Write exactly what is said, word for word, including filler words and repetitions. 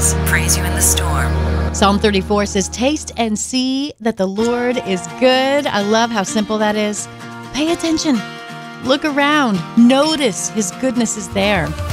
storms, praise you in the storm. Psalm thirty-four says, taste and see that the Lord is good. I love how simple that is. Pay attention. Look around. Notice his goodness is there.